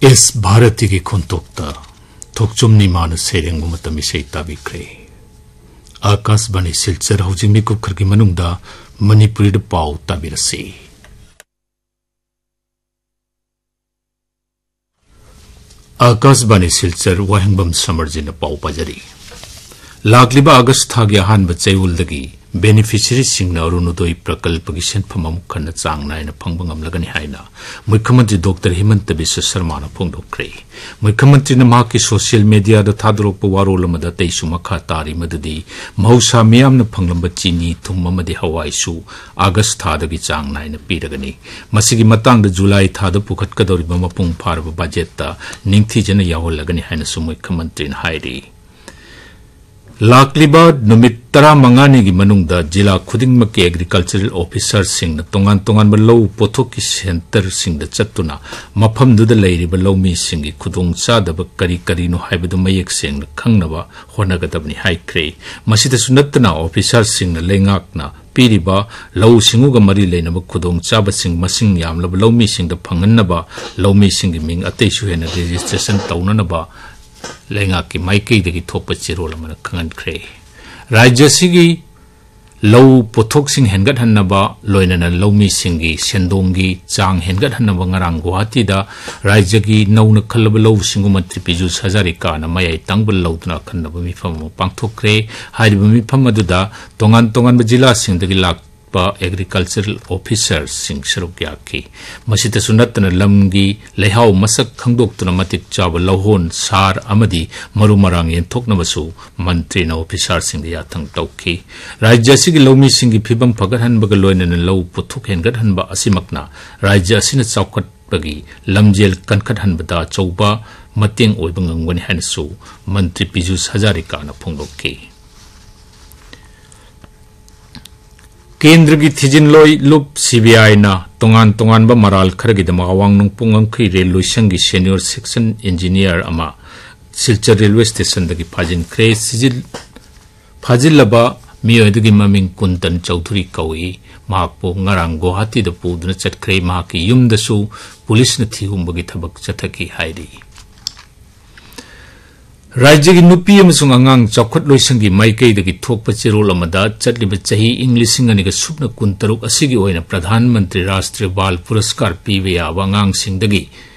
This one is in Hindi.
इस भारती की खुंतोक्ता थोकचुमनी मान सेरेंगु मतम इसे ताबिक्रे आकाशवाणी सिलचर हौजिंग मिकुप खरगी मनुंगदा मणिपुरी द पाउ ताबिरसी आकाशवाणी सिलचर वाहिंगबम समर्जिन पाउ पाजरी लाखलिबा अगस्त थागी अहानब चैवुलदगी बेनिफिशियरी सिंगना अरुणोदय प्रकल्प की सेंफम अमुक खन्ना चांग नायना फंगबा ngamlagani हाइना मुख्यमंत्री डॉक्टर हिमंत बिश्व शर्मा ना फोंदोक्रे मुख्यमंत्री ने माकी सोशल मीडिया दा थादरोप वारोल मदा तैसु मखा तारी मददी महौसा मियामना फंगलंबा चीनी थुम मदि हवाईसु अगस्त थादगी चांग नायना पीरगनी मसिगी मतांग जुलाई थाद पुखटकदौरिबा मपुंग फारबा बजेटता निंगथीजना यावलगनी हाइना सु मुख्यमंत्री ने हाइरी लाखलिबा नुमित 15 की मनुंगदा जिला खुदिंगमक के एग्रीकल्चरल ऑफिसर सिंह तोंगान तोंगान लौ पोथोक की सेंटर सिंह चत्तुना मफमदुद लैरिबा लौमी सिंह खुदोंग चादब करी करीनो हाइबदु मयेक सेंग खंगनबा होनगदबनी हाइख्रे मसिदसु नत्तना ऑफिसर सिंह लेंगाकना पीरिबा लौ सिंगुगा मरी लेनब खुदोंग चाब सिंह मसिंग यामलब लौमी सिंह फंगनबा लौमी सिंह मिंग अतैसु हेना रजिस्ट्रेशन तौननबा लेंगा की माइकई दगी थोप चिरोल मन खंगनख्रे राज्य सिगी लौ पोथोक सिंह हेनगत हन्नबा लोइनना लौमी सिंगी सेंदोंगी चांग हेनगत हन्नबा ngarang गुवाहाटी दा राज्य की नौन खलब लौ सिंगु मंत्री पीयूष हजारिका ना मयाई तंगबल लौदना खन्नबा मिफम पांगथोक्रे हाइरिबा मिफम अदुदा तोंगान तोंगान जिला सिंह दगी लाक एग्रीकल्चरल ऑफिसर सिंह सरुक याखी मसिदसु नत्तना लमगी लेहाव मसक खंगदोक्तुना मतिक चाब लौहोन सार अमदी मरुमरांग येंथोकनबसु मंत्री ना ऑफिसर सिंह याथंग तौखी राज्य सिगी लौमी सिंगी फिबम फगरहनबग लोइनना लौ पुथुक हेनगरहनबा असिमकना राज्य असिना चौखटबगी लमजेल कनखटहनबदा चौबा मतेंग ओइबा ngamgani हाइनसु मंत्री पीयूष हजारिका ना फोंदोक्की केंद्र की थिजिन लोई लुप सीबीआई ना तोंगान तोंगान बा मराल खरगी दमा अवांगनुंग पुंगंखी रेलवे संगी सीनियर सेक्शन इंजीनियर अमा Silchar railway station दगी फाजिन cray सिजिल फाजिलबा मियोदगी ममिंग कुंतन Chaudhary कौई माकपो ngarang Guwahati the पुदुना चटख्रे माकी युमदसु police न थिगुंबगी थबक चथकी हाइरी राज्य की नुपी अमसुंग अंगांग चौखट लोइसंगी माइकईदगी थोकप चिरोल अमदा चटलिबा चही इंग्लिसिंग अनिगा सुबना 13 असिगी ओइना प्रधानमंत्री राष्ट्रीय बाल पुरस्कार पीबे याबा अंगांग सिंगदगी